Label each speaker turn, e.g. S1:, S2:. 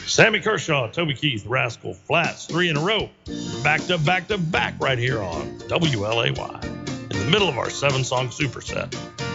S1: Sammy Kershaw, Toby Keith, Rascal Flatts, 3 in a row, back to back to back right here on WLAY in the middle of our 7-song superset.